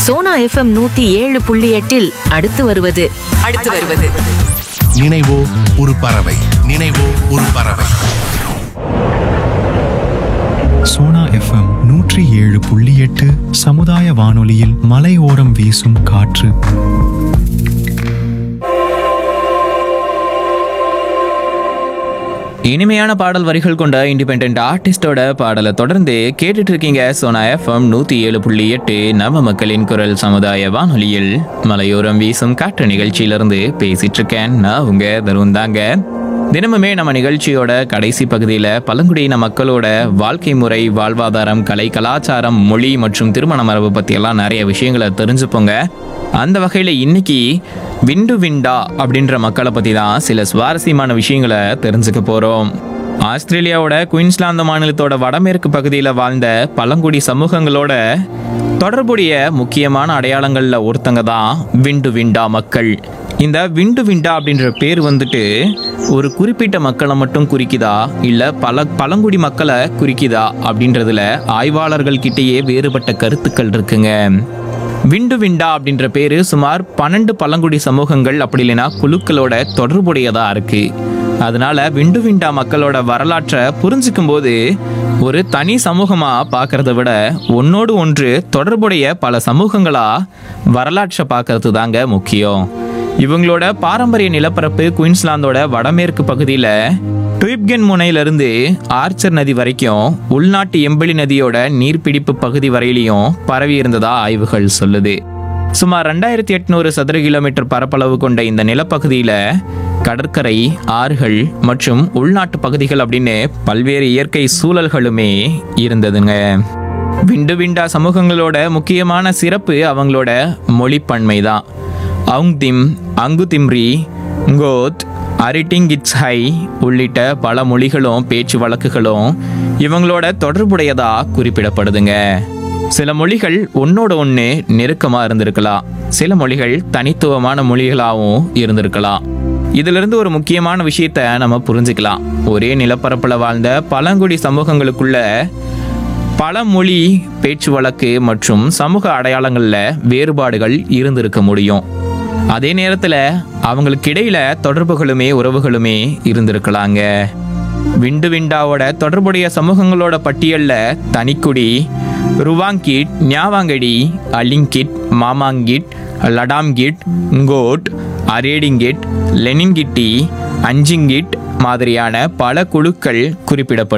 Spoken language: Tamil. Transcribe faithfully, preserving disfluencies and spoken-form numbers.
சோனா எஃப்எம் நூத்தி ஏழு புள்ளி எட்டில் அடுத்து வருவது அடுத்து வருவது நினைவோ ஒரு பறவை நினைவோ ஒரு பறவை. சோனா எஃப்எம் நூற்றி ஏழு புள்ளி எட்டு சமுதாய வானொலியில் மலையோரம் வீசும் காற்று. இனிமையான பாடல் வரிகள் கொண்ட இண்டிபெண்டன்ட் ஆர்டிஸ்டோட பாடலை தொடர்ந்து கேட்டுட்டு இருக்கீங்க சோனா எஃப்எம் நூத்தி ஏழு புள்ளி எட்டு நம்ம மக்களின் குரல் சமுதாய வானொலியில் மலையோரம் வீசும் காற்று நிகழ்ச்சியிலிருந்து பேசிட்டு இருக்கேன் நான் உங்க தருண் தாங்க. தினமுமே நம்ம நிகழ்ச்சியோட கடைசி பகுதியில் பழங்குடியின மக்களோட வாழ்க்கை முறை, வாழ்வாதாரம், கலை, கலாச்சாரம், மொழி மற்றும் திருமண மரபு பற்றியெல்லாம் நிறைய விஷயங்களை தெரிஞ்சுப்போங்க. அந்த வகையில் இன்னைக்கு விண்டு விண்டா அப்படின்ற மக்களை பற்றி தான் சில சுவாரஸ்யமான விஷயங்களை தெரிஞ்சுக்க போகிறோம். ஆஸ்திரேலியாவோட குயின்ஸ்லாந்து மாநிலத்தோட வடமேற்கு பகுதியில் வாழ்ந்த பழங்குடி சமூகங்களோட தொடர்புடைய முக்கியமான அடையாளங்களில் ஒருத்தங்க தான் விண்டு விண்டா மக்கள். இந்த விண்டு விண்டா அப்படின்ற பேர் வந்துட்டு ஒரு குறிப்பிட்ட மக்களை மட்டும் குறிக்குதா இல்லை பல பழங்குடி மக்களை குறிக்குதா அப்படின்றதுல ஆய்வாளர்கள் கிட்டேயே வேறுபட்ட கருத்துக்கள் இருக்குங்க. விண்டு விண்டா அப்படின்ற பேரு சுமார் பன்னெண்டு பழங்குடி சமூகங்கள் அப்படி இல்லைன்னா குழுக்களோட தொடர்புடையதா இருக்கு. அதனால விண்டு விண்டா மக்களோட வரலாற்றை புரிஞ்சுக்கும் போது ஒரு தனி சமூகமா பார்க்கறத விட ஒன்னோடு ஒன்று தொடர்புடைய பல சமூகங்களா வரலாற்றை பார்க்கறது தாங்க முக்கியம். இவங்களோட பாரம்பரிய நிலப்பரப்பு குயின்ஸ்லாந்தோட வடமேற்கு பகுதியில் டுயிப்கென் முனையிலிருந்து ஆர்ச்சர் நதி வரைக்கும் உள்நாட்டு எம்பெலி நதியோட நீர்பிடிப்பு பகுதி வரையிலையும் பரவி இருந்ததா ஆய்வுகள் சொல்லுது. சுமார் ரெண்டாயிரத்தி எட்நூறு சதுர கிலோமீட்டர் பரப்பளவு கொண்ட இந்த நிலப்பகுதியில் கடற்கரை, ஆறுகள் மற்றும் உள்நாட்டு பகுதிகள் அப்படின்னு பல்வேறு இயற்கை சூழல்களுமே இருந்ததுங்க. விண்டு விண்டா சமூகங்களோட முக்கியமான சிறப்பு அவங்களோட மொழிப்பன்மை தான். அவுங்திம், அங்குதிம்ரி, கோத், அரிட்டிங்கிட்ஸ்ஹை உள்ளிட்ட பல மொழிகளும் பேச்சு வழக்குகளும் இவங்களோட தொடர்புடையதா குறிப்பிடப்படுதுங்க. சில மொழிகள் ஒன்னோட ஒன்று நெருக்கமாக இருந்திருக்கலாம், சில மொழிகள் தனித்துவமான மொழிகளாகவும் இருந்திருக்கலாம். இதிலிருந்து ஒரு முக்கியமான விஷயத்த நம்ம புரிஞ்சுக்கலாம். ஒரே நிலப்பரப்பில் வாழ்ந்த பழங்குடி சமூகங்களுக்குள்ள பல மொழி, பேச்சு வழக்கு மற்றும் சமூக அடையாளங்களில் வேறுபாடுகள் இருந்திருக்க முடியும். அதே நேரத்தில் அவங்களுக்கு இடையில தொடர்புகளுமே உறவுகளுமே இருந்திருக்கலாங்க. விண்டு விண்டாவோட தொடர்புடைய சமூகங்களோட பட்டியலில் தனிக்குடி, ருவாங்கிட், ஞாவாங்கடி, அலிங்கிட், மாமாங்கிட், லடாம்கிட், கோட், அரேடிங்கிட், லெனின்கிட்டி, அஞ்சிங்கிட் மாதிரியான பல குழுக்கள் குறிப்பிடப்படும்.